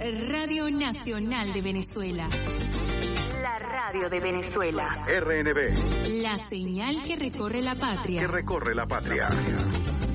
Radio Nacional de Venezuela. La radio de Venezuela. RNB. La señal que recorre la patria. Que recorre la patria.